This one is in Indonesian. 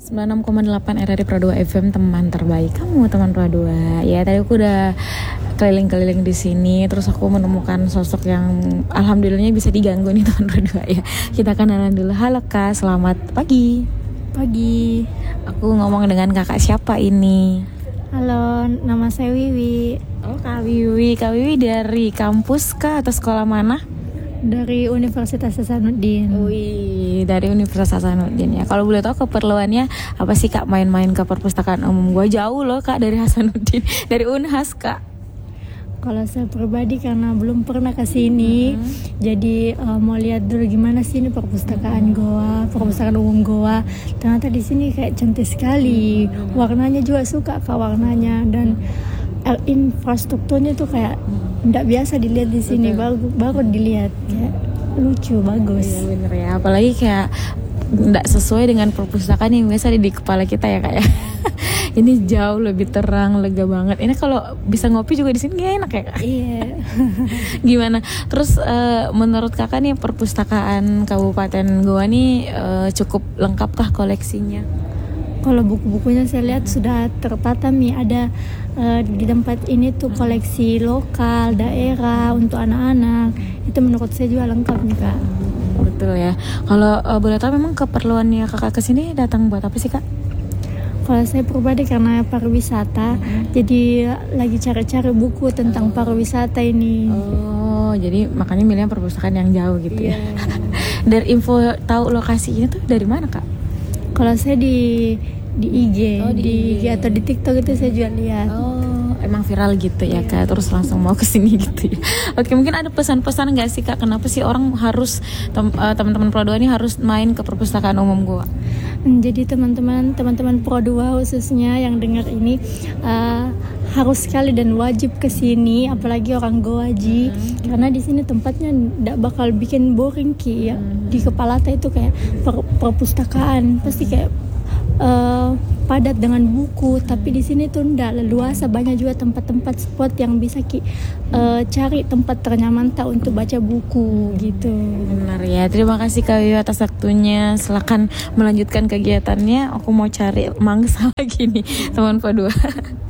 96,8 RRI Pro 2 FM, teman terbaik kamu, teman Pro 2. Ya, tadi aku udah keliling-keliling di sini, terus aku menemukan sosok yang alhamdulillahnya bisa diganggu nih, teman Pro 2 ya. Kita kenalan dulu. Halo Kak, selamat pagi. Pagi. Aku ngomong dengan kakak siapa ini? Halo, nama saya Wiwi. Oh, Kak Wiwi. Kak Wiwi dari kampus kah atau sekolah mana? Dari Universitas Hasanuddin. Wih, dari Universitas Hasanuddin ya. Kalau boleh tahu keperluannya apa sih Kak main-main ke perpustakaan umum? Gua jauh loh Kak dari Hasanuddin, dari Unhas Kak. Kalau saya pribadi karena belum pernah ke sini, jadi mau lihat dulu gimana sih ini perpustakaan Goa, perpustakaan umum Goa. Ternyata di sini kayak cantik sekali, warnanya juga suka Kak warnanya, dan infrastrukturnya tuh kayak tidak biasa dilihat di sini. Baru dilihat kayak lucu, bagus. Iya bener ya, apalagi kayak nggak sesuai dengan perpustakaan yang biasa di kepala kita ya Kak ya. Ini jauh lebih terang, lega banget. Ini kalau bisa ngopi juga di sini gak enak ya Kak? Iya. Gimana? Terus menurut Kakak nih perpustakaan Kabupaten Goa nih cukup lengkapkah koleksinya? Kalau buku-bukunya saya lihat sudah tertata nih, ada di tempat ini tuh koleksi lokal, daerah untuk anak-anak. Itu menurut saya juga lengkap nih Kak. Betul ya. Kalau boleh tahu memang keperluannya Kakak kesini datang buat apa sih Kak? Kalau saya pribadi karena pariwisata, jadi lagi cari-cari buku tentang pariwisata ini. Oh, jadi makanya milih perpustakaan yang jauh gitu ya. Dari info tahu lokasinya tuh dari mana Kak? Kalau saya di IG, di IG atau di TikTok itu saya juga lihat. Oh, emang viral gitu ya Kak, terus langsung mau kesini gitu ya. Oke, mungkin ada pesan-pesan nggak sih Kak, kenapa sih orang harus teman-teman Pro 2 ini harus main ke perpustakaan umum Goa? Jadi teman-teman Pro 2 khususnya yang dengar ini harus sekali dan wajib ke sini, apalagi orang Goaji, karena di sini tempatnya tidak bakal bikin boring Ki ya. Di kepala itu kayak perpustakaan pasti kayak padat dengan buku, tapi di sini tuh ndak leluasa, banyak juga tempat-tempat spot yang bisa cari tempat ternyaman tak untuk baca buku gitu. Benar ya, terima kasih Kak Wiwi atas waktunya. Silakan melanjutkan kegiatannya. Aku mau cari mangsa lagi nih teman Pro 2.